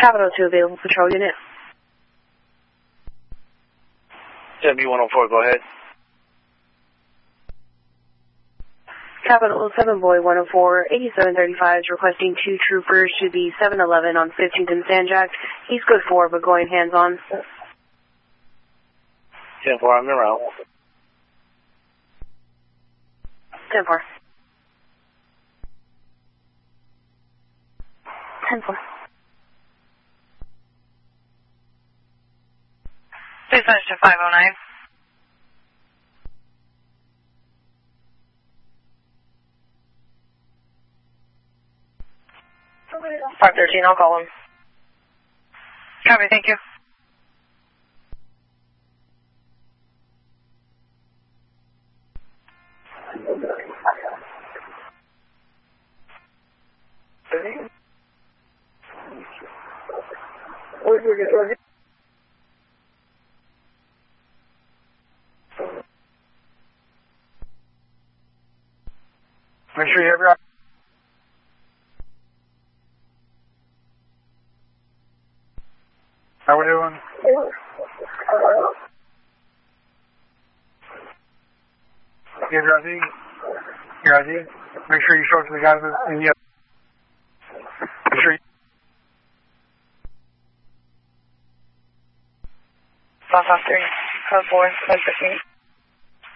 Capital 2 available patrol unit. 10B-104, go ahead. Capital 7 Boy 104, 8735 is requesting 2 troopers to the 7-Eleven on 15th and Sanjak. He's good for, but going hands-on. 10-4, I'm en route. 10-4. 10-4. Please finish to 509. Okay. 513, I'll call him. Copy, thank you. Make sure you have your... How we doing? You have your ID? Your ID? Make sure you show it to the guys in the... Make sure you... 553, code 4, 515.